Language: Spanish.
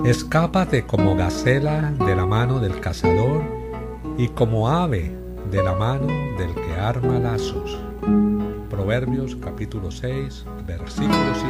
Escápate como gacela de la mano del cazador y como ave de la mano del que arma lazos. Proverbios capítulo 6, versículo 5.